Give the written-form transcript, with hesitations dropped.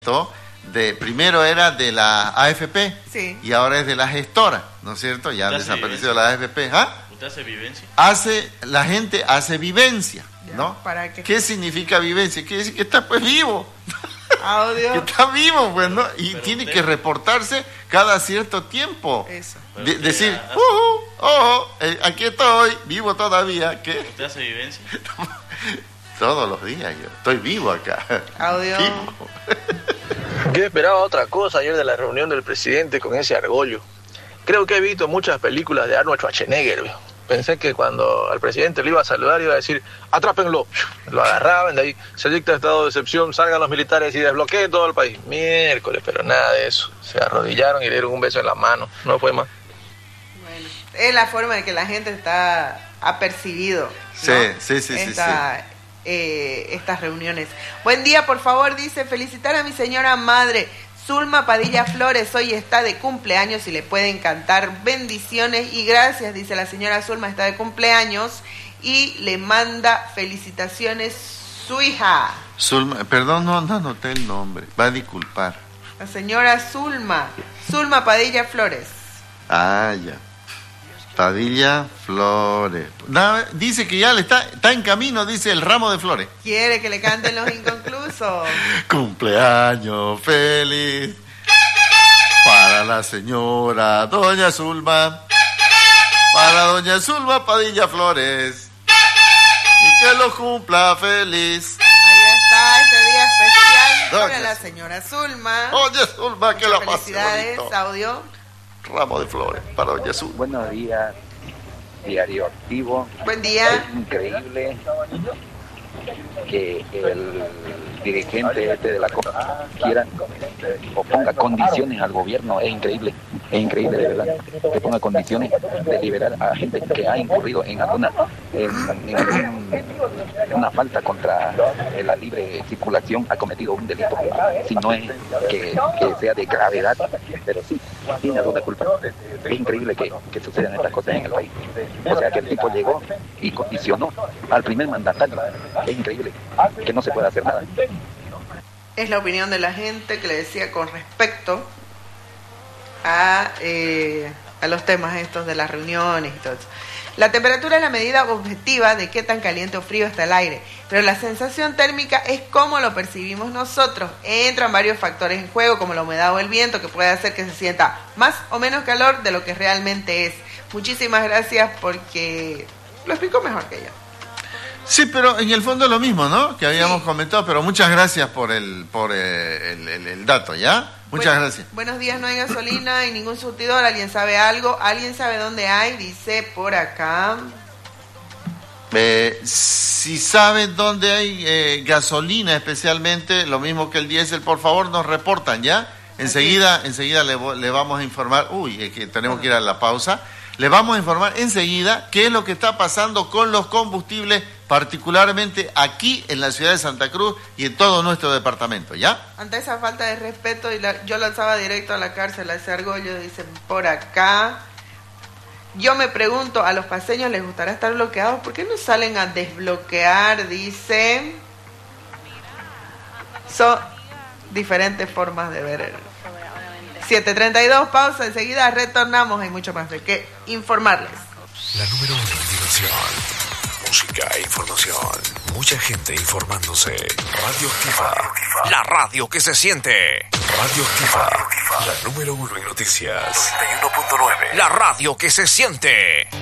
Primero era de la AFP, sí, y ahora es de la gestora, ¿no es cierto? Ya han desaparecido la AFP. ¿Ah? ¿Usted hace vivencia? La gente hace vivencia, ¿no? ¿Para qué? ¿Qué significa vivencia? Quiere decir que está pues vivo. Audio. Que está vivo, pues, ¿no? Y pero tiene que reportarse cada cierto tiempo. Eso. Decir, aquí estoy, vivo todavía. ¿Qué? ¿Usted hace vivencia? Todos los días yo estoy vivo acá. Audio. Vivo. Yo esperaba otra cosa ayer de la reunión del presidente con ese argollo. Creo que he visto muchas películas de Arnold Schwarzenegger, ¿vio? Pensé que cuando al presidente le iba a saludar iba a decir, atrápenlo. Lo agarraban, de ahí se dicta estado de excepción, salgan los militares y desbloqueen todo el país. Miércoles, pero nada de eso. Se arrodillaron y le dieron un beso en la mano. No fue más. Bueno, es la forma de que la gente ha percibido, ¿no? Sí. Estas reuniones. Buen día, por favor, dice, felicitar a mi señora madre, Zulma Padilla Flores, hoy está de cumpleaños y le pueden cantar bendiciones y gracias, dice la señora Zulma, está de cumpleaños y le manda felicitaciones su hija. Zulma, perdón, no anoté el nombre, va a disculpar. La señora Zulma Padilla Flores. Ah, ya. Padilla Flores. Dice que ya le está en camino, dice el ramo de flores. Quiere que le canten los inconclusos. Cumpleaños feliz para la señora doña Zulma, para doña Zulma Padilla Flores, y que lo cumpla feliz. Ahí está, este día especial Doña para la señora Zulma. Doña Zulma, que la pase felicidades, bonito. Audio. Ramo de flores para doña Zulma. Buenos días, Diario Activo. Buen día. Es increíble que el dirigente de la COP quiera o ponga condiciones al gobierno. Es increíble de verdad, que ponga condiciones de liberar a gente que ha incurrido en una falta contra la libre circulación, ha cometido un delito, si no es que sea de gravedad, pero sí tiene alguna culpa. Es increíble que sucedan estas cosas en el país. O sea, que el tipo llegó y condicionó al primer mandatario. Es increíble que no se pueda hacer nada. Es la opinión de la gente que le decía con respecto a los temas estos de las reuniones y todo eso. La temperatura es la medida objetiva de qué tan caliente o frío está el aire, pero la sensación térmica es cómo lo percibimos nosotros. Entran varios factores en juego, como la humedad o el viento, que puede hacer que se sienta más o menos calor de lo que realmente es. Muchísimas gracias porque lo explicó mejor que yo. Sí, pero en el fondo es lo mismo, ¿no? Que habíamos sí comentado, pero muchas gracias por el dato, ¿ya? Muchas gracias. Buenos días, no hay gasolina y ningún surtidor. ¿Alguien sabe algo? ¿Alguien sabe dónde hay? Dice por acá. Si saben dónde hay gasolina especialmente, lo mismo que el diésel, por favor nos reportan, ¿ya? Enseguida le vamos a informar. Es que tenemos que ir a la pausa. Le vamos a informar enseguida qué es lo que está pasando con los combustibles, particularmente aquí en la ciudad de Santa Cruz y en todo nuestro departamento, ¿ya? Ante esa falta de respeto, yo lanzaba directo a la cárcel a ese argollo, dicen por acá. Yo me pregunto, ¿a los paseños les gustará estar bloqueados? ¿Por qué no salen a desbloquear? Dice. Son diferentes formas de ver. 7:32, pausa, enseguida retornamos, hay mucho más de qué informarles. La número 1 en diversión, música e información, mucha gente informándose. Radio Activa, la radio que se siente. Radio Activa, la número 1 en noticias. 91.9, la radio que se siente.